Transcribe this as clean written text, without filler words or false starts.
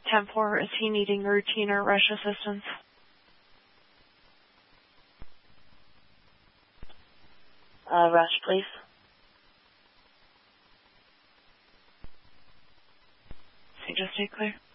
10-4. Is he needing routine or rush assistance? Rush, please. So just stay clear.